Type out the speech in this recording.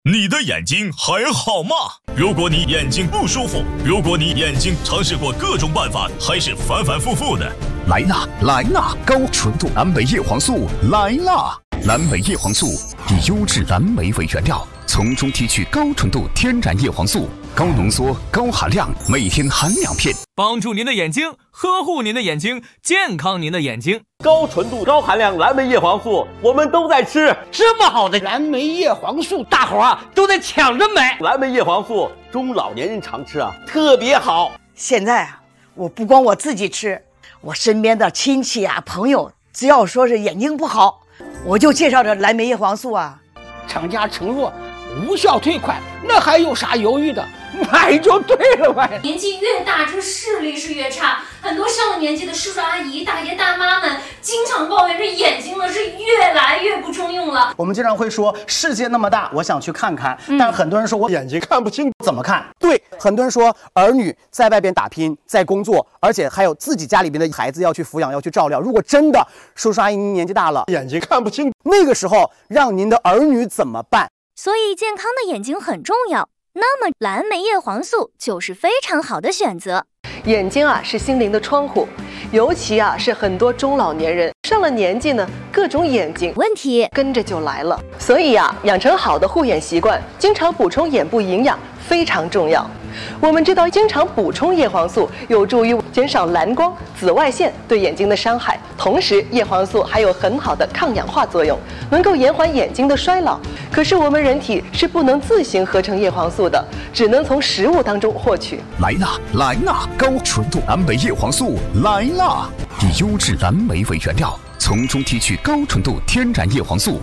你的眼睛还好吗？如果你眼睛不舒服，如果你眼睛尝试过各种办法，还是反反复复的， 来啦！高纯度蓝莓叶黄素来啦！蓝莓叶黄素以优质蓝莓为原料，从中提取高纯度天然叶黄素，高浓缩、高含量，每天含2片， 帮助您的眼睛，呵护您的眼睛，健康您的眼睛。 高纯度、高含量蓝莓叶黄素，我们都在吃。 这么好的蓝莓叶黄素，大伙儿都在抢着买。 蓝莓叶黄素，中老年人常吃啊，特别好。 现在啊，我不光我自己吃，我身边的亲戚啊、朋友，只要说是眼睛不好，我就介绍这蓝莓叶黄素啊。 厂家承诺无效退款，那还有啥犹豫的？买就对了嘛。 年纪越大，这视力是越差。很多上了年纪的叔叔阿姨、大爷大妈们经常抱怨这眼睛呢是越来越不中用了。 我们经常会说世界那么大，我想去看看，但很多人说我眼睛看不清，怎么看？对，很多人说儿女在外边打拼，在工作，而且还有自己家里边的孩子要去抚养，要去照料。如果真的叔叔阿姨您年纪大了，眼睛看不清，那个时候让您的儿女怎么办？ 所以健康的眼睛很重要，那么蓝莓叶黄素就是非常好的选择。 眼睛啊是心灵的窗户，尤其啊是很多中老年人上了年纪呢，各种眼睛问题跟着就来了。所以啊，养成好的护眼习惯，经常补充眼部营养非常重要。我们知道，经常补充叶黄素有助于减少蓝光、紫外线对眼睛的伤害，同时叶黄素还有很好的抗氧化作用，能够延缓眼睛的衰老。可是我们人体是不能自行合成叶黄素的，只能从食物当中获取。 来啦！高纯度蓝莓叶黄素来啦！以优质蓝莓为原料，从中提取高纯度天然叶黄素，